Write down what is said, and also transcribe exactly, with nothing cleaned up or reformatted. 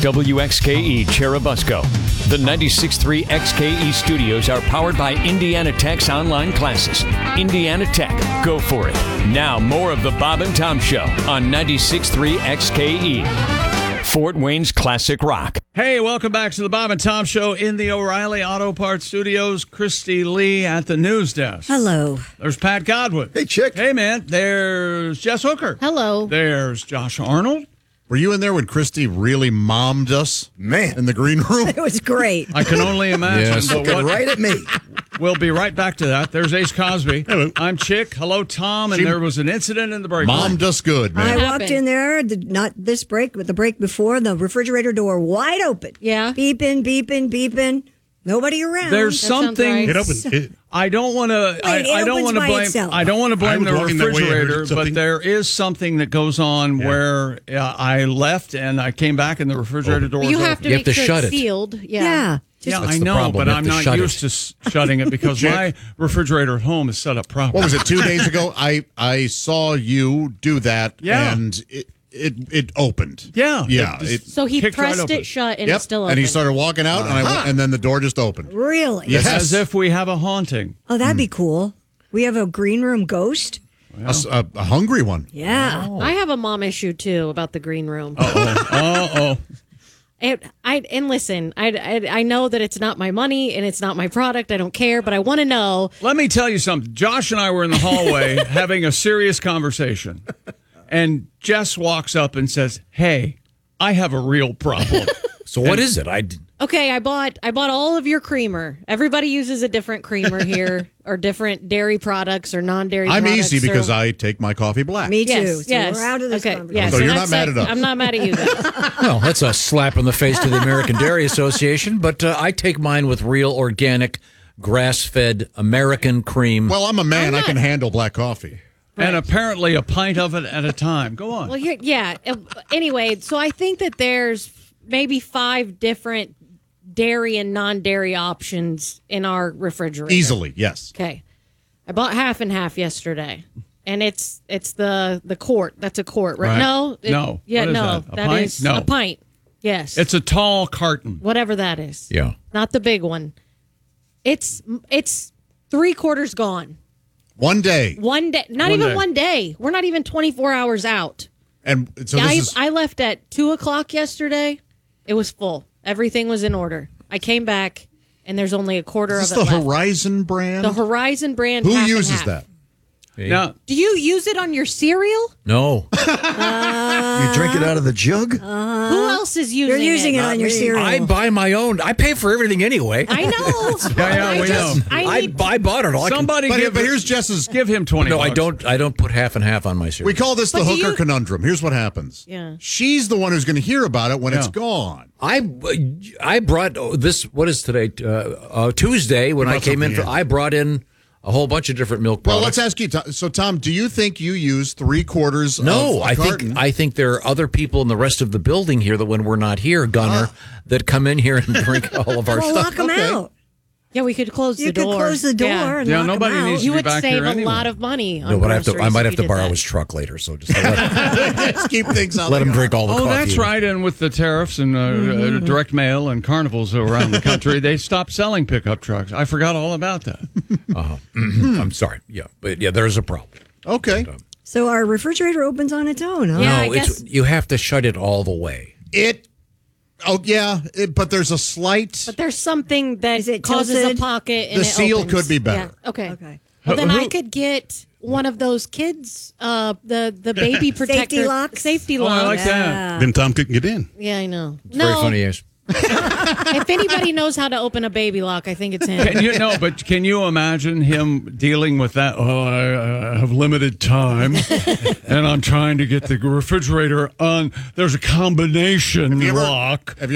W X K E Cherubusco. The ninety-six point three X K E studios are powered by Indiana Tech's online classes. Indiana Tech, go for it. Now, more of the Bob and Tom Show on ninety-six point three X K E. Fort Wayne's Classic Rock. Hey, welcome back to the Bob and Tom Show in the O'Reilly Auto Parts Studios. Christy Lee at the news desk. Hello. There's Pat Godwin. Hey, chick. Hey, man. There's Jess Hooker. Hello. There's Josh Arnold. Were you in there when Christy really mommed us? Man. In the green room? It was great. I can only imagine. Yes, but looking what- right at me. We'll be right back to that. There's Ace Cosby. Hello. I'm Chick. Hello, Tom. And She- there was an incident in the break room. Mommed us good, I man. walked in there, the, not this break, but the break before, the refrigerator door wide open. Yeah. Beeping, beeping, beeping. Nobody around. There's That sounds something. right. It opened. It, I don't want to. I, it I don't opens want to by blame. itself. I don't want to I blame was the walking that way, I heard refrigerator, but something. there is something that goes on Yeah. where uh, I left and I came back and the refrigerator door. You was have to open. make have to sure shut it's it. sealed. Yeah. Yeah. Yeah, That's I the know, problem. but You I'm have to not shut used it. to s- shutting it because my refrigerator at home is set up properly. What was it, two days ago? I, I saw you do that, Yeah. and it, it it opened. Yeah. Yeah. It- It, So he Kicked right pressed open. it shut and yep. it's still open. And he started walking out, and, I went, and then the door just opened. Really? Yes. As if we have a haunting. Oh, that'd be cool. We have a green room ghost. A s- A, a hungry one. Yeah. I have a mom issue too about the green room. Uh oh. It, I and listen, I, I I know that it's not my money and it's not my product. I don't care, but I want to know. Let me tell you something. Josh and I were in the hallway having a serious conversation, and Jess walks up and says, "Hey, I have a real problem." So what is it? I d- Okay, I bought I bought all of your creamer. Everybody uses a different creamer here, or different dairy products or non-dairy. I'm products, easy because or, I take my coffee black. Me too. Yes, So yes. we're out of this okay, conversation. yes, So and you're that's not mad it. at us. I'm not mad at you guys. well, that's a slap in the face to the American Dairy Association, but uh, I take mine with real, organic, grass-fed American cream. Well, I'm a man. I'm I not- can handle black coffee. And apparently a pint of it at a time. Go on. Well, here, yeah. uh, Anyway, so I think that there's maybe five different dairy and non-dairy options in our refrigerator. Easily, yes. Okay. I bought half and half yesterday, and it's it's the the quart. That's a quart, right? Right. No, it- No. yeah, What is no, that? A that pint? is No. a pint. Yes, It's a tall carton. whatever that is. Yeah. not the big one. It's it's three quarters gone. One day. One day, not One even day. one day. We're not even twenty-four hours out. And so this I, is. I left at two o'clock yesterday. It was full. Everything was in order. I came back, and there's only a quarter Is of this it the left. Horizon brand? The Horizon brand. Who half and uses half. that? Now, Do you use it on your cereal? no. you drink it out of the jug? Who else is using You're using it, it? on your cereal. I buy my own. I pay for everything anyway. I know. yeah, yeah, I we just- know. I I, need, I bought it all. I can- Somebody But, give, but here's Jess's. give him twenty. no, I bucks. don't. I don't put half and half on my cereal. We call this the But do hooker you- conundrum. Here's what happens. Yeah. She's the one who's going to hear about it when it's Yeah. gone. I I brought oh, this. What is today? Uh, uh, Tuesday when I brought came in. something For, in. I brought in a whole bunch of different milk Well, products. let's ask you. Tom- So, Tom, do you think you use three quarters No, of a I carton? think I think there are other people in the rest of the building here that when we're not here, Gunner, that come in here and drink all of our well, stuff. lock them Okay. out. yeah, we could close You the could door. close the door Yeah. and Yeah, lock nobody them out. needs You to be would back save here a anyway. lot of money. On No, but I have to. I groceries might if have you to did borrow that. his truck later. So just let, Let's keep things on let the him up. drink all the Oh, coffee. that's right. And with the tariffs and uh, uh, direct mail and carnivals around the country, they stopped selling pickup trucks. I forgot all about that. Uh-huh. Mhm. I'm sorry. Yeah, but yeah, there's a problem. Okay. So our refrigerator opens on its own, huh? Yeah, I no, it's guess- you have to shut it all the way. It. Oh yeah, it, but there's a slight. But there's something that Is it causes tilted? a pocket. And The it seal opens. could be better. Yeah. Okay. Okay. Well, then Who- I could get one of those kids, uh, the the baby protector Safety locks? Safety Oh, I locks. like that. Yeah. Then Tom couldn't get in. Yeah, I know. It's very funny. Yes. If anybody knows how to open a baby lock, I think it's him. Can you no, but can you imagine him dealing with that? Oh, I uh, have limited time, and I'm trying to get the refrigerator on. There's a combination Have you ever- lock. have you